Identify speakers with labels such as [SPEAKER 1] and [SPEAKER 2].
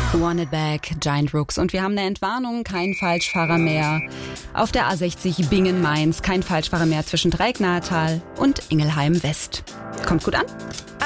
[SPEAKER 1] Want It Back, Giant Rooks. Und wir haben eine Entwarnung, kein Falschfahrer mehr. Auf der A60 Bingen-Mainz, kein Falschfahrer mehr zwischen Dreiecknahetal und Ingelheim West. Kommt gut an?